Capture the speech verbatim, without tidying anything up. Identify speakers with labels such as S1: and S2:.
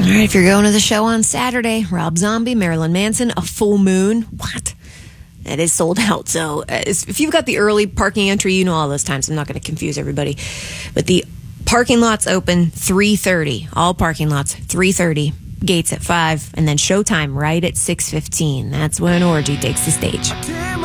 S1: All right, if you're going to the show on Saturday, Rob Zombie, Marilyn Manson, A Full Moon. What? It is sold out. So uh, if you've got the early parking entry, you know all those times. I'm not going to confuse everybody. But the parking lots open three thirty. All parking lots, three thirty. Gates at five. And then showtime right at six fifteen. That's when Orgy takes the stage.